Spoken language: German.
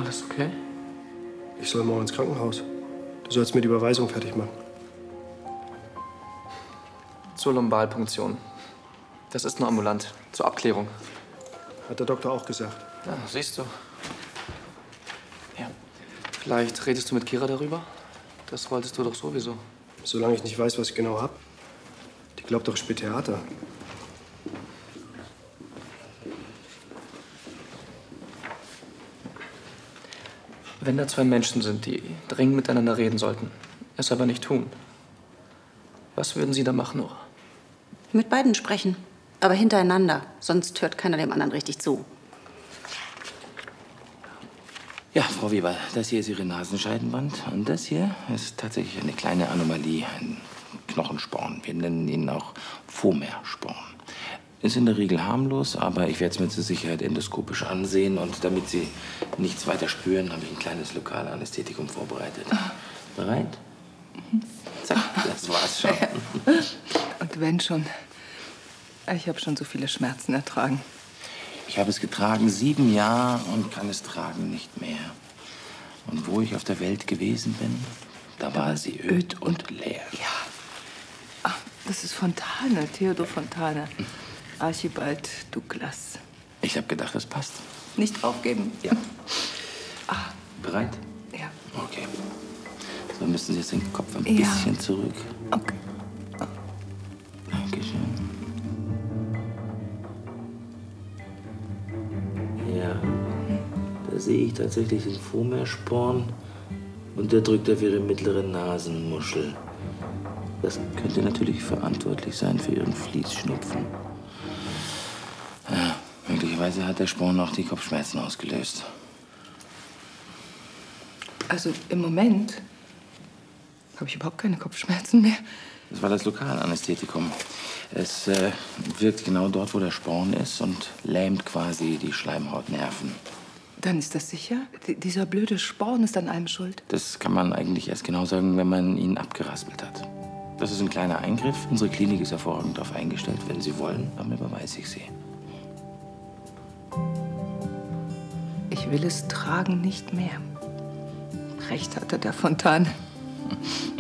Alles okay? Ich soll morgen ins Krankenhaus. Du sollst mir die Überweisung fertig machen. Zur Lumbalpunktion. Das ist nur ambulant. Zur Abklärung. Hat der Doktor auch gesagt. Ja, siehst du. Ja. Vielleicht redest du mit Kira darüber? Das wolltest du doch sowieso. Solange ich nicht weiß, was ich genau hab. Die glaubt doch, ich spiele Theater. Wenn da zwei Menschen sind, die dringend miteinander reden sollten, es aber nicht tun, was würden Sie da machen, Nora? Mit beiden sprechen, aber hintereinander. Sonst hört keiner dem anderen richtig zu. Ja, Frau Weber, das hier ist Ihre Nasenscheidenwand. Und das hier ist tatsächlich eine kleine Anomalie, ein Knochensporn. Wir nennen ihn auch Vomersporn. Ist in der Regel harmlos, aber ich werde es mir zur Sicherheit endoskopisch ansehen. Und damit Sie nichts weiter spüren, habe ich ein kleines Lokalanästhetikum vorbereitet. Bereit? Zack, das war's schon. Und wenn schon. Ich habe schon so viele Schmerzen ertragen. Ich habe es getragen 7 Jahre und kann es tragen nicht mehr. Und wo ich auf der Welt gewesen bin, da war sie öd und leer. Ja. Ach, das ist Fontane, Theodor Fontane. Archibald Douglas. Ich habe gedacht, das passt. Nicht aufgeben. Ja. Bereit? Ja. Okay. So müssen Sie jetzt den Kopf ein bisschen zurück. Okay. Dankeschön. Ja, da sehe ich tatsächlich den Vomersporn und der drückt auf Ihre mittlere Nasenmuschel. Das könnte natürlich verantwortlich sein für Ihren Fließschnupfen. Ja, möglicherweise hat der Sporn auch die Kopfschmerzen ausgelöst. Also im Moment habe ich überhaupt keine Kopfschmerzen mehr. Das war das Lokalanästhetikum. Es wirkt genau dort, wo der Sporn ist und lähmt quasi die Schleimhautnerven. Dann ist das sicher? Dieser blöde Sporn ist an allem schuld? Das kann man eigentlich erst genau sagen, wenn man ihn abgeraspelt hat. Das ist ein kleiner Eingriff. Unsere Klinik ist hervorragend darauf eingestellt. Wenn Sie wollen, dann überweise ich Sie. Ich will es tragen nicht mehr. Recht hatte der Fontane.